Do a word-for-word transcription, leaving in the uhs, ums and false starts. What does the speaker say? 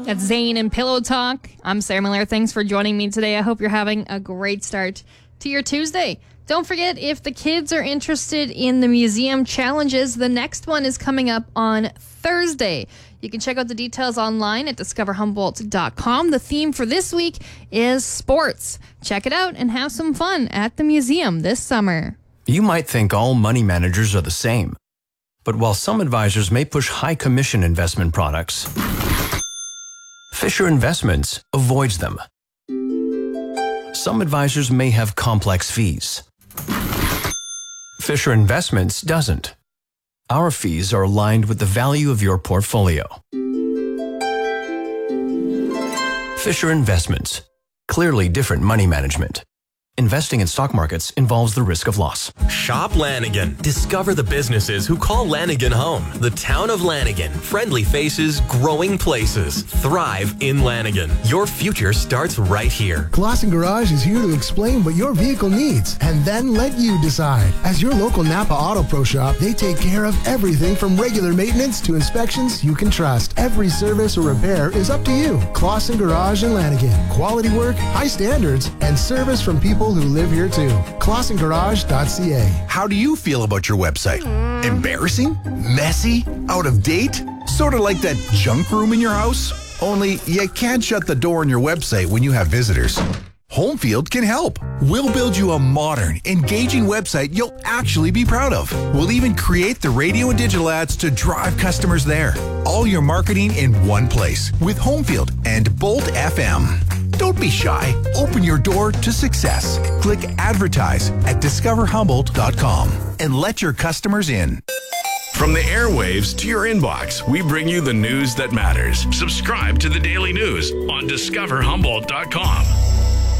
That's Zane and Pillow Talk. I'm Sarah Miller. Thanks for joining me today. I hope you're having a great start to your Tuesday. Don't forget, if the kids are interested in the museum challenges, the next one is coming up on Thursday. You can check out the details online at discover humboldt dot com. The theme for this week is sports. Check it out and have some fun at the museum this summer. You might think all money managers are the same. But while some advisors may push high commission investment products, Fisher Investments avoids them. Some advisors may have complex fees. Fisher Investments doesn't. Our fees are aligned with the value of your portfolio. Fisher Investments. Clearly different money management. Investing in stock markets involves the risk of loss. Shop Lanigan. Discover the businesses who call Lanigan home. The town of Lanigan. Friendly faces, growing places. Thrive in Lanigan. Your future starts right here. Clausen Garage is here to explain what your vehicle needs and then let you decide. As your local Napa Auto Pro shop, they take care of everything from regular maintenance to inspections you can trust. Every service or repair is up to you. Clausen Garage in Lanigan. Quality work, high standards, and service from people who live here too. clausen garage dot c a. How do you feel about your website? Embarrassing? Messy? Out of date? Sort of like that junk room in your house? Only you can't shut the door on your website when you have visitors. Homefield can help. We'll build you a modern, engaging website you'll actually be proud of. We'll even create the radio and digital ads to drive customers there. All your marketing in one place with Homefield and Bolt F M. Don't be shy. Open your door to success. Click advertise at discover humboldt dot com and let your customers in. From the airwaves to your inbox, we bring you the news that matters. Subscribe to the Daily News on discover humboldt dot com.